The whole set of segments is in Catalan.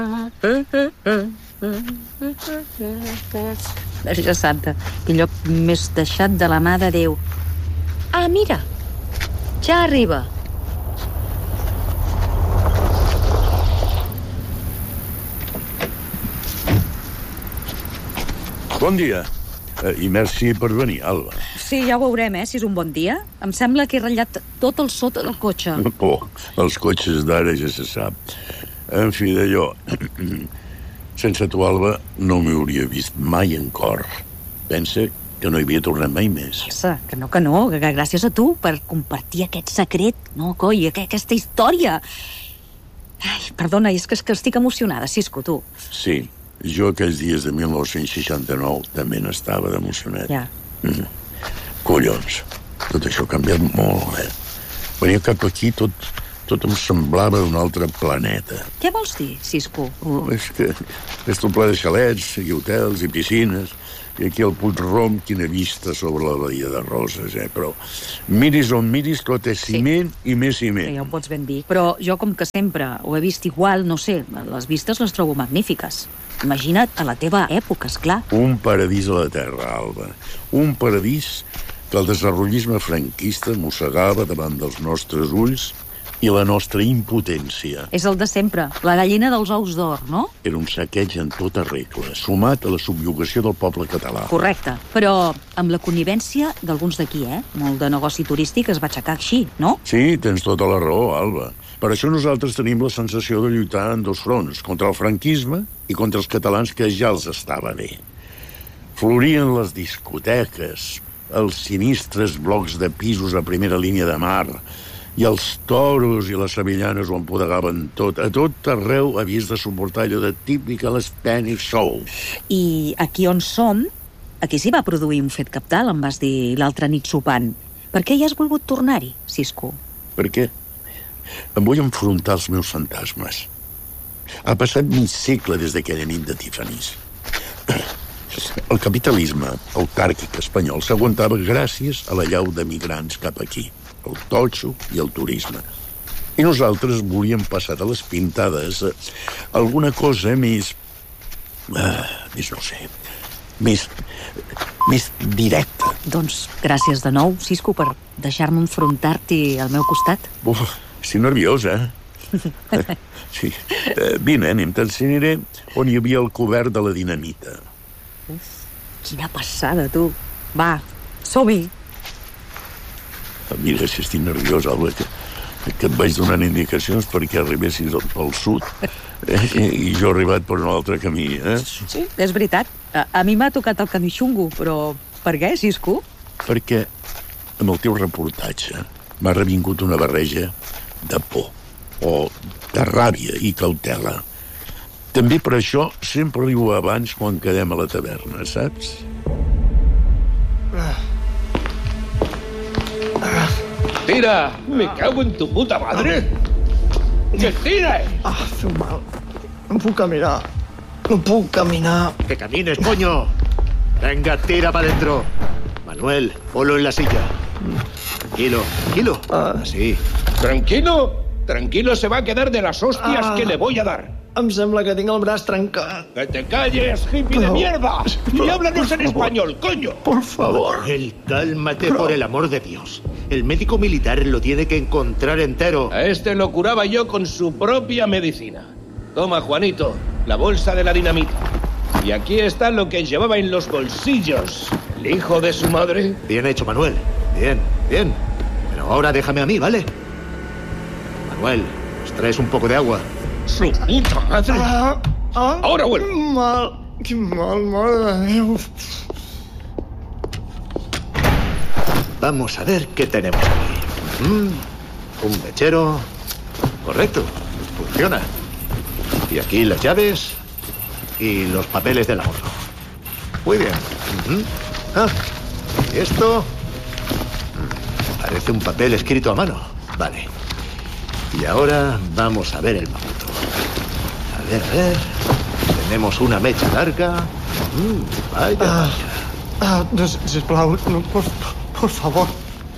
Verge Santa, que lloc més deixat de la mà de Déu. Ah, mira, ja arriba. Bon dia. I merci per venir, Alba. Sí, ja ho veurem, si és un bon dia. Em sembla que he ratllat tot el sota del cotxe. Oh, els cotxes d'ara ja se sap. En fi, d'allò... Sense tu, Alba, no m'hi hauria vist mai en cor. Pensa que no hi havia tornat mai més. Que no, que gràcies a tu per compartir aquest secret, no, coi, aquesta història. Ai, perdona, és que estic emocionada, Cisco, tu. Sí, jo aquells dies de 1969 també n'estava d'emocionat. Ja. Collons, tot això ha canviat molt, Venia cap aquí, tot em semblava d'un altre planeta. Què vols dir, Cisco? És que és tot ple de xalets, i hotels, i piscines, i aquí al Puig-rom, quina vista sobre la Badia de Roses, Però miris on miris, tot és ciment i més ciment. Sí, ja ho pots ben dir. Però jo, com que sempre ho he vist igual, no sé, les vistes les trobo magnífiques. Imagina't a la teva època, esclar. Un paradís a la terra, Alba. Un paradís que el desenvolupisme franquista mossegava davant dels nostres ulls i la nostra impotència. És el de sempre, la gallina dels ous d'or, no? Era un saqueig en tota regla, sumat a la subjugació del poble català. Correcte, però amb la connivència d'alguns d'aquí, Molt de negoci turístic es va aixecar així, no? Sí, tens tota la raó, Alba. Per això nosaltres tenim la sensació de lluitar en dos fronts, contra el franquisme i contra els catalans, que ja els estava bé. Florien les discoteques, els sinistres blocs de pisos a primera línia de mar, i els toros i les sevillanes ho empodegaven tot. A tot arreu havies de suportar allò de típica Spanish show. I aquí on som, aquí s'hi va produir un fet cabdal, em vas dir l'altra nit sopant. Per què hi has volgut tornar-hi, Cisco? Per què? Em vull enfrontar als meus fantasmes. Ha passat mig segle des d'aquella nit de Tiffany's. El capitalisme autàrquic espanyol s'aguantava gràcies a la llau de migrants cap aquí, el totxo i el turisme. I nosaltres volíem passar de les pintades a alguna cosa més no sé, més directa. Doncs gràcies de nou, Cisco, per deixar-me enfrontar-t'hi al meu costat. Estic nerviós, Sí. Vine, anem, t'ensenyaré on hi havia el cobert de la dinamita. Quina passada, tu. Va, som-hi. Mira, si estic nerviós, Alba, que et vaig donant indicacions perquè arribessis pel sud i jo he arribat per un altre camí, Sí, és veritat. A mi m'ha tocat el camí xungo, però per què, Cisco? Perquè amb el teu reportatge m'ha revingut una barreja de por, o de ràbia i cautela. També per això sempre arribo abans quan quedem a la taverna, saps? ¡Tira! ¡Me cago en tu puta madre! ¡Que tire! Feu mal. No puc caminar. No puc caminar. ¡Que camines, coño! Venga, tira para adentro. Manuel, ponlo en la silla. Tranquilo, tranquilo. Así. ¿Tranquilo? Tranquilo se va a quedar de las hostias que le voy a dar. Em sembla que tinc el braç trencat. ¡Que te calles, hippie de mierda! ¡Y háblanos en español, coño! Por favor. Manuel, cálmate por el amor de Dios. El médico militar lo tiene que encontrar entero. A este lo curaba yo con su propia medicina. Toma, Juanito, la bolsa de la dinamita. Y aquí está lo que llevaba en los bolsillos. El hijo de su madre. Bien hecho, Manuel. Bien, bien. Pero ahora déjame a mí, ¿vale? Manuel, ¿nos traes un poco de agua? ¡Su puta madre! Ahora vuelvo. Quin mal, mare de Déu. Vamos a ver qué tenemos aquí. Un mechero. Correcto, funciona. Y aquí las llaves y los papeles del ahorro. Muy bien. ¿Y esto? Parece un papel escrito a mano. Vale. Y ahora vamos a ver el mamuto. A ver. Tenemos una mecha larga. Vaya. No, sisplau, no, por favor,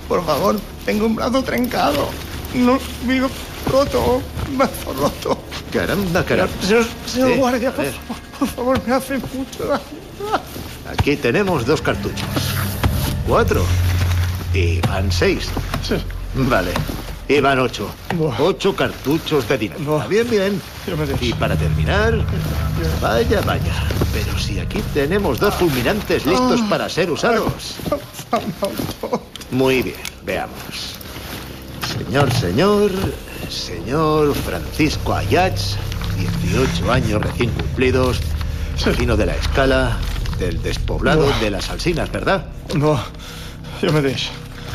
tengo un brazo trencado. No, vivo roto, brazo roto. Caramba. Señor guardia, por favor, me hace mucho daño. Aquí tenemos 2 cartuchos. 4. Y van 6. Sí. Vale. Y van 8. Buah. 8 cartuchos de dinamita. Buah. Bien. Yo me dejo. Y para terminar... Vaya. Pero si aquí tenemos 2 fulminantes listos para ser usados. Muy bien, veamos. Señor Francisco Ayats, 18 años recién cumplidos, vecino de la Escala, del despoblado de las Alsinas, ¿verdad? No, yo me dejo.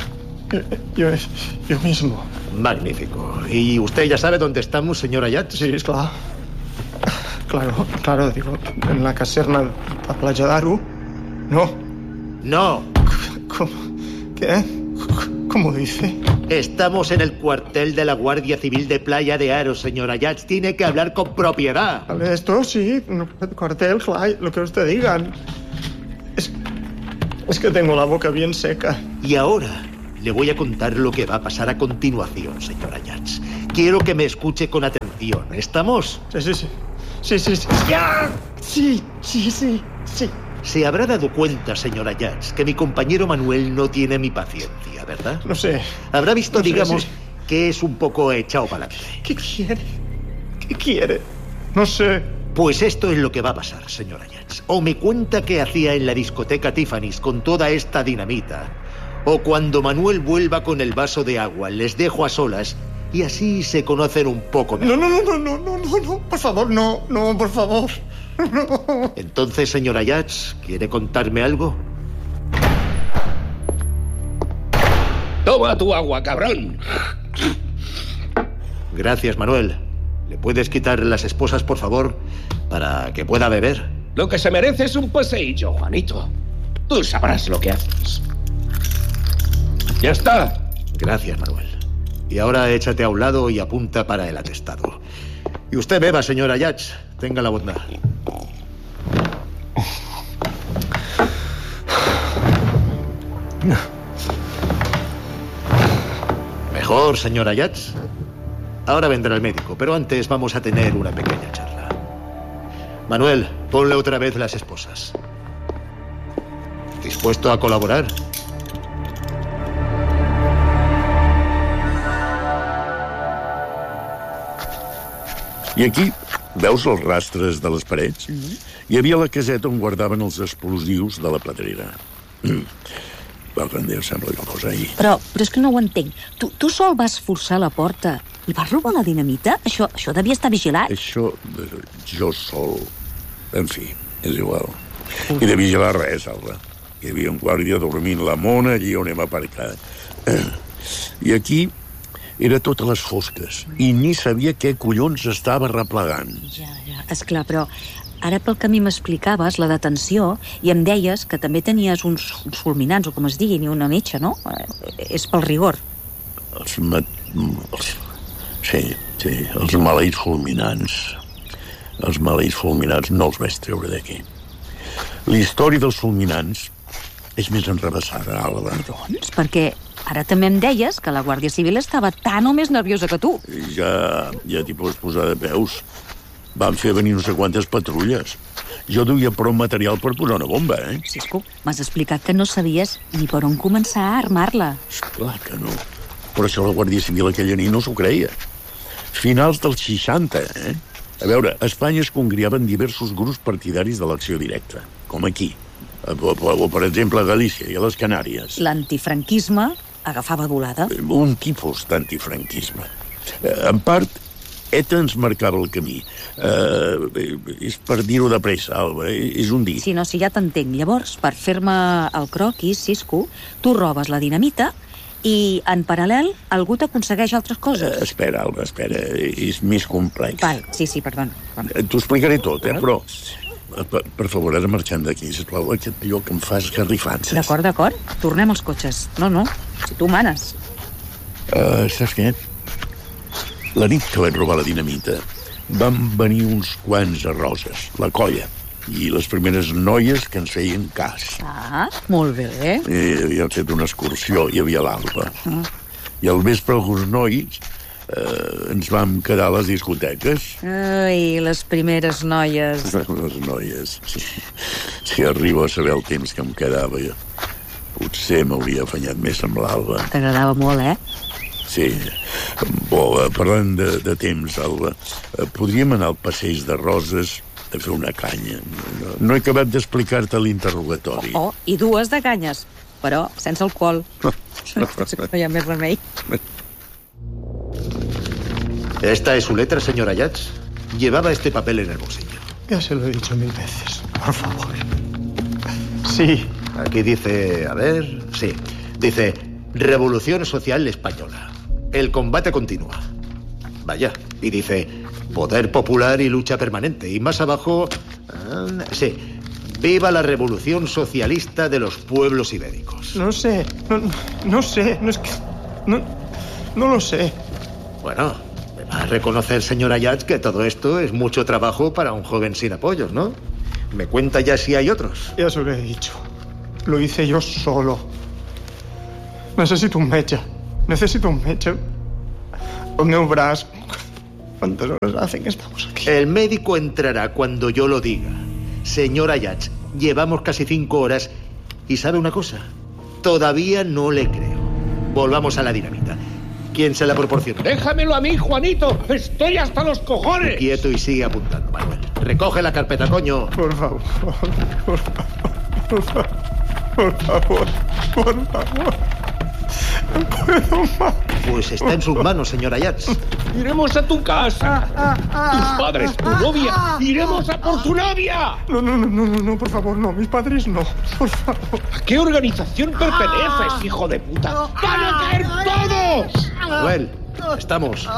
Yo mismo. Magnífico. ¿Y usted ya sabe dónde estamos, señor Ayats? Sí, es claro. Claro, digo, en la caserna de la Playa d'Aro. No. No. ¿Cómo? ¿Qué? ¿Cómo dice? Estamos en el cuartel de la Guardia Civil de Playa de Aro, señor Ayats. Tiene que hablar con propiedad. Vale, esto sí, cuartel, claro, lo que usted digan. Es que tengo la boca bien seca. Y ahora le voy a contar lo que va a pasar a continuación, señor Ayats. Quiero que me escuche con atención. ¿Estamos? Sí. ¡Ya! Sí. Se habrá dado cuenta, señor Ayats, que mi compañero Manuel no tiene mi paciencia, ¿verdad? No sé. Habrá visto, No sé, digamos, sí. que es un poco echado para adelante. ¿Qué quiere? No sé. Pues esto es lo que va a pasar, señor Ayats. O me cuenta qué hacía en la discoteca Tiffany's con toda esta dinamita, o cuando Manuel vuelva con el vaso de agua, les dejo a solas y así se conocen un poco mejor. No, por favor, no, por favor. No. Entonces, señor Ayats, ¿quiere contarme algo? Toma tu agua, cabrón. Gracias, Manuel. ¿Le puedes quitar las esposas, por favor, para que pueda beber? Lo que se merece es un paseillo, Juanito. Tú sabrás lo que haces. Ya está. Gracias, Manuel. Y ahora échate a un lado y apunta para el atestado. Y usted beba, señor Ayats. Tenga la bondad. ¿Mejor, señor Ayats? Ahora vendrá el médico, pero antes vamos a tener una pequeña charla. Manuel, ponle otra vez las esposas. ¿Dispuesto a colaborar? I aquí veus els rastres de les parets? Hi havia la caseta on guardaven els explosius de la pedrera. Però que en Déu sembla que fos ahir. Però és que no ho entenc. Tu sol vas forçar la porta i vas robar la dinamita? Això devia estar vigilat. Això, jo sol... En fi, és igual. I de vigilar res, Alba. Hi havia un guàrdia dormint la mona allí on hem aparcat. I aquí era tot a les fosques i ni sabia què collons estava replegant. Ja. Esclar, però ara pel que a mi m'explicaves, la detenció, i em deies que també tenies uns fulminants, o com es diguin, i una metxa, no? És pel rigor. Sí, els maleïts fulminants. Els maleïts fulminants no els vaig treure d'aquí. La història dels fulminants és més enrevessada, Alba. Doncs perquè ara també em deies que la Guàrdia Civil estava tan o més nerviosa que tu. Ja t'hi pots posar de peus. Van fer venir no sé quantes patrulles. Jo duia prou material per posar una bomba, Cisco, m'has explicat que no sabies ni per on començar a armar-la. Esclar que no. Però això la Guàrdia Civil aquella nit no s'ho creia. Finals dels 60, A veure, a Espanya es congriaven diversos grups partidaris de l'acció directa, com aquí. O, per exemple, a Galícia i a les Canàries. L'antifranquisme agafava volada. Un tipus d'antifranquisme. En part, ETA ens marcava el camí. És per dir-ho de pressa, Alba, és un dir. Sí, ja t'entenc. Llavors, per fer-me el croquis, Cisco, tu robes la dinamita i, en paral·lel, algú t'aconsegueix altres coses. Espera, Alba, és més complex. Val, sí, perdona. T'ho explicaré tot, però... Per favor, ara marxem d'aquí, sisplau. Aquest lloc em fa esgarrifances. D'acord. Tornem als cotxes. No, si tu manes. Saps què? La nit que vaig robar la dinamita van venir uns quants a Roses, la colla, i les primeres noies que ens feien cas. Ah, molt bé. I havíem fet una excursió, hi havia l'Alba. I al vespre alguns nois ens vam quedar a les discoteques. Ai, les primeres noies. Les noies. Si arribo a saber el temps que em quedava, potser m'hauria afanyat més amb l'Alba. T'agradava molt, eh? Sí. Bo, parlant de temps, Alba, podríem anar al passeig de Roses a fer una canya. No he acabat d'explicar-te l'interrogatori. Oh, i 2 de canyes, però sense alcohol. No hi ha més remei. ¿Esta es su letra, señora Yats? Llevaba este papel en el bolsillo. Ya se lo he dicho 1000 veces. Por favor. Sí. Aquí dice, a ver, sí. Dice, Revolución Social Española. El combate continúa. Vaya. Y dice, poder popular y lucha permanente. Y más abajo, sí. Viva la revolución socialista de los pueblos ibéricos. No sé. No sé. No es que... No lo sé. Bueno, me va a reconocer, señora Yats, que todo esto es mucho trabajo para un joven sin apoyos, ¿no? Me cuenta ya si hay otros. Ya se lo he dicho. Lo hice yo solo. Necesito un metge. El meu braç. ¿Cuántas horas hace que estamos aquí? El médico entrará cuando yo lo diga. Señora Yats, llevamos casi 5 horas y ¿sabe una cosa? Todavía no le creo. Volvamos a la dinamita. ¿Quién se la proporciona? ¡Déjamelo a mí, Juanito! ¡Estoy hasta los cojones! Quieto y sigue apuntando, Manuel. Recoge la carpeta, coño. Por favor. Por favor. No puedo más. Pues está en sus manos, señora Yats. Iremos a tu casa. Tus padres, tu novia. Iremos a por tu novia. No, por favor, no. Mis padres no. Por favor. ¿A qué organización perteneces, hijo de puta? ¡Van a caer todos! Manuel, estamos.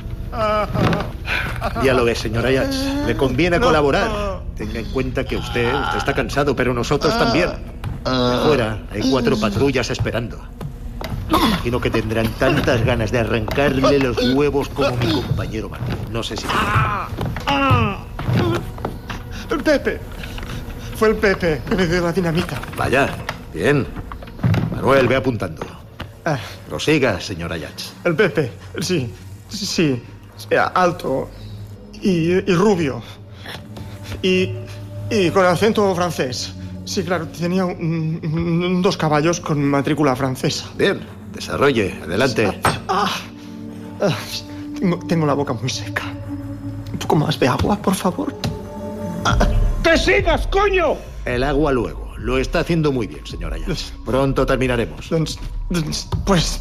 Ya lo ves, señora Yats. Le conviene colaborar. Tenga en cuenta que usted está cansado, pero nosotros también. Afuera hay 4 patrullas esperando. Imagino que tendrán tantas ganas de arrancarle los huevos como mi compañero Manuel. No sé si... El Pepe. Fue el Pepe que me dio la dinamita. Vaya, bien. Manuel, ve apuntando. Prosiga, señora Yats. El Pepe, sí. Alto y rubio. Y con acento francés. Sí, claro, tenía 2 caballos con matrícula francesa. Bien, desarrolle, adelante. Tengo la boca muy seca. Un poco más de agua, por favor. ¡Que sigas, coño! El agua luego. Lo está haciendo muy bien, señora Yats. Pronto terminaremos. Pues...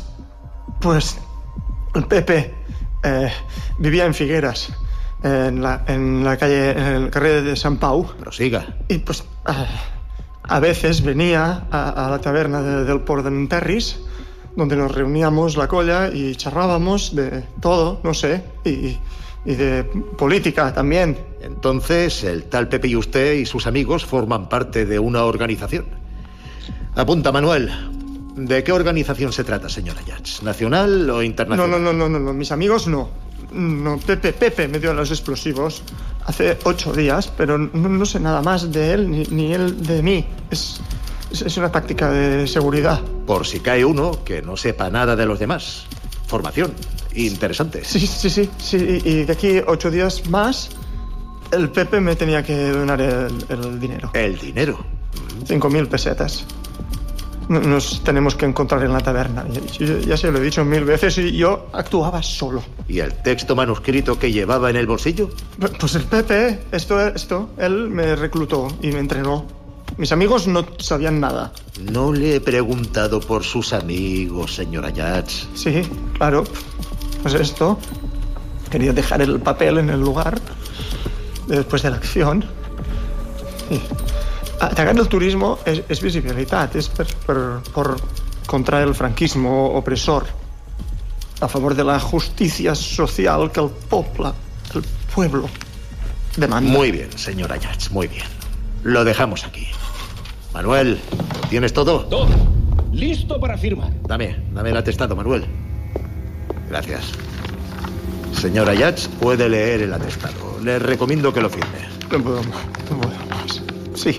El Pepe vivía en Figueras, en la calle, en el carrer de Sant Pau. Prosiga. Y pues... a veces venía a la taberna del Port d'en Terris, donde nos reuníamos la colla y charlábamos de todo, no sé, y de política también. Entonces, el tal Pepe y usted y sus amigos forman parte de una organización. Apunta, Manuel. ¿De qué organización se trata, señora Yats? ¿Nacional o internacional? No, mis amigos no. No, Pepe me dio los explosivos hace 8 días, pero no sé nada más de él ni él de mí. Es una táctica de seguridad. Por si cae uno que no sepa nada de los demás. Formación. Interesante. Sí. Y de aquí 8 días más, el Pepe me tenía que donar el dinero. ¿El dinero? 5.000 pesetas. Nos tenemos que encontrar en la taberna. Ya se lo he dicho 1000 veces y yo actuaba solo. ¿Y el texto manuscrito que llevaba en el bolsillo? Pues el Pepe, esto, él me reclutó y me entrenó. Mis amigos no sabían nada. No le he preguntado por sus amigos, señora Yats. Sí, claro. Pues esto. Quería dejar el papel en el lugar después de la acción. Sí. Atacar el turismo és visibilitat, és contra el franquismo opresor, a favor de la justicia social que el pueblo demanda. Muy bien, señora Yats, muy bien. Lo dejamos aquí. Manuel, ¿lo tienes todo? Todo. Listo para firmar. Dame el atestado, Manuel. Gracias. Señora Yats, puede leer el atestado. Le recomiendo que lo firme. No puedo más. Sí.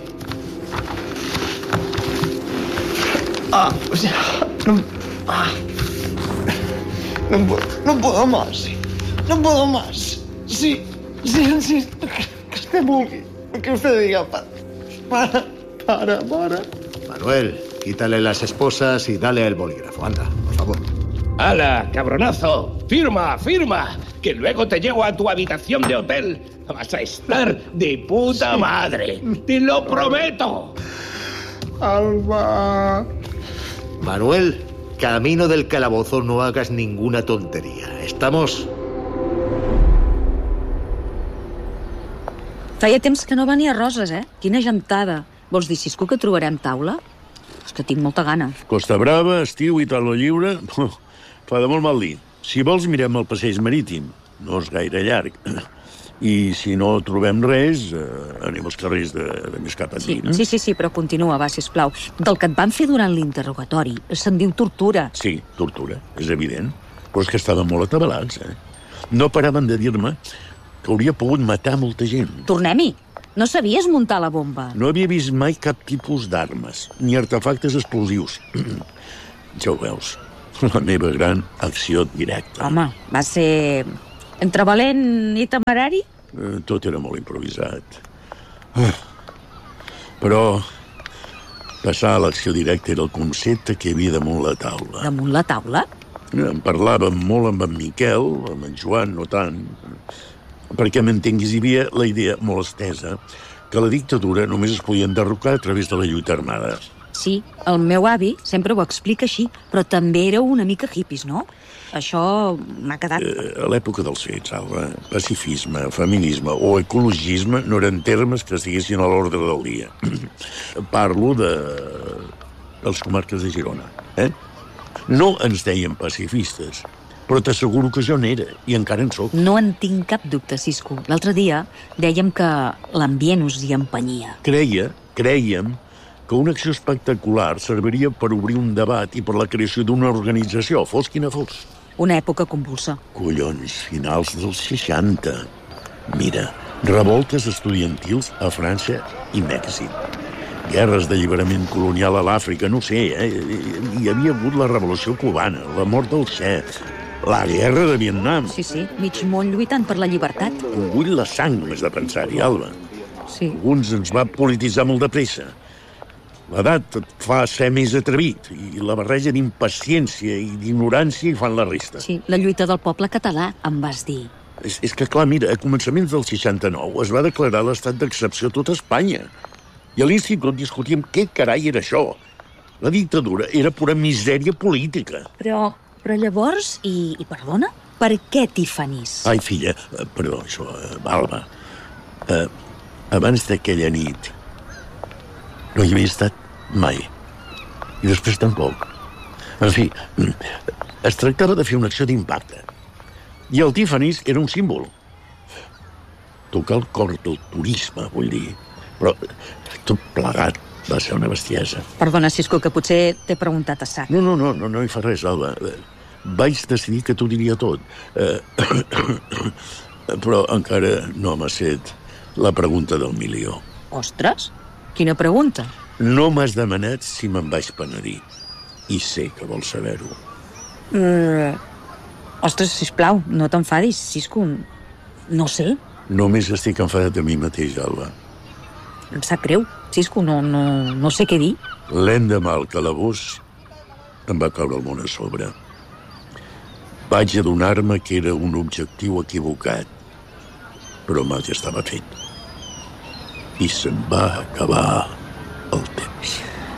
No puedo más. No puedo más. Sí, insisto que usted vulgui. Que usted diga, para. Manuel, quítale las esposas y dale el bolígrafo. Anda, por favor. ¡Hala, cabronazo! ¡Firma! Que luego te llevo a tu habitación de hotel. Vas a estar de puta madre. ¡Te lo prometo! Alba. Manuel, camino del calabozo, no hagas ninguna tontería. ¿Estamos? Feia temps que no venia Roses, Quina gentada. Vols dir, Cisco, que trobarem taula? És que tinc molta gana. Costa Brava, estiu i taula lliure... Fa de molt mal dir. Si vols, mirem el passeig marítim. No és gaire llarg. I si no trobem res, anem als carrers de més cap endins. Sí, però continua, va, sisplau. Del que et van fer durant l'interrogatori se'n diu tortura. Sí, tortura, és evident. Però és que estaven molt atabalats, No paraven de dir-me que hauria pogut matar molta gent. Tornem-hi. No sabies muntar la bomba. No havia vist mai cap tipus d'armes, ni artefactes explosius. Ja ho veus, la meva gran acció directa. Home, va ser entre valent i temerari? Tot era molt improvisat. Però passar a l'acció directa era el concepte que hi havia damunt la taula. Damunt la taula? En parlàvem molt amb en Miquel, amb en Joan no tant, perquè m'entenguis, hi havia la idea molt estesa que la dictadura només es podia enderrocar a través de la lluita armada. Sí, el meu avi sempre ho explica així, però també éreu una mica hippies, no? Això m'ha quedat... A l'època dels fets, Alba, pacifisme, feminisme o ecologisme no eren termes que estiguessin a l'ordre del dia. Parlo de les comarques de Girona, No ens deien pacifistes, però t'asseguro que jo n'era, i encara en soc. No en tinc cap dubte, Cisco. L'altre dia dèiem que l'ambient us hi empenyia. Crèiem que una acció espectacular serviria per obrir un debat i per la creació d'una organització, fos quina fos. Una època convulsa. Collons, finals dels 60. Mira, revoltes estudiantils a França i Mèxic. Guerres d'alliberament colonial a l'Àfrica, no sé, Hi havia hagut la revolució cubana, la mort del Che, la guerra de Vietnam. Sí, mig món lluitant per la llibertat. Em bull la sang només de pensar-hi, Alba. Sí. Alguns ens va polititzar molt de pressa. L'edat et fa ser més atrevit, i la barreja d'impaciència i d'ignorància hi fan la resta. Sí, la lluita del poble català, em vas dir. És que, clar, mira, a començaments del 69 es va declarar l'estat d'excepció a tot Espanya. I a l'institut discutíem què carai era això. La dictadura era pura misèria política. Però llavors, i perdona, per què Tiffany's? Ai, filla, perdó, això, Alba. Abans d'aquella nit no hi havia estat mai. I després tampoc. En fi, es tractava de fer una acció d'impacte. I el Tiffany's era un símbol. Tocar el cor del turisme, vull dir. Però tot plegat va ser una bestiesa. Perdona, Cisco, que potser t'he preguntat a sac. No hi fa res, Alba. Vaig decidir que t'ho diria tot. Però encara no m'ha set la pregunta del milió. Ostres, quina pregunta? No m'has demanat si me'n vaig penedir. I sé que vols saber-ho. Ostres, sisplau, no t'enfadis, Cisco. No sé. Només estic enfadat a mi mateix, Alba. Em sap greu, Cisco, no sé què dir. L'endemà al calabós em va caure el món a sobre. Vaig adonar-me que era un objectiu equivocat, però mal ja estava fet. I se'm va acabar el temps.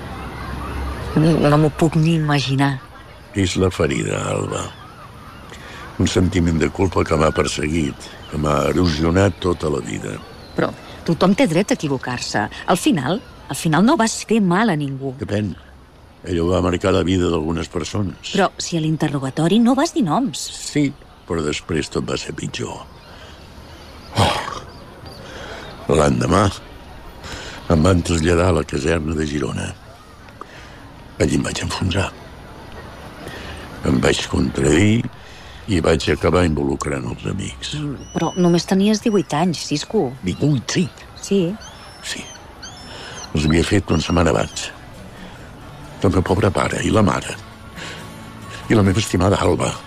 No m'ho puc ni imaginar. És la ferida, Alba. Un sentiment de culpa que m'ha perseguit, que m'ha erosionat tota la vida. Però tothom té dret a equivocar-se. Al final no vas fer mal a ningú. Depèn. Allò va marcar la vida d'algunes persones. Però si a l'interrogatori no vas dir noms. Sí, però després tot va ser pitjor. L'endemà em van traslladar a la caserna de Girona. Allí em vaig enfonsar. Em vaig contradir i vaig acabar involucrant els amics. Però només tenies 18 anys, Cisco. 18, sí. Sí. Sí. Els havia fet una setmana abans. El meu pobre pare i la mare. I la meva estimada Alba.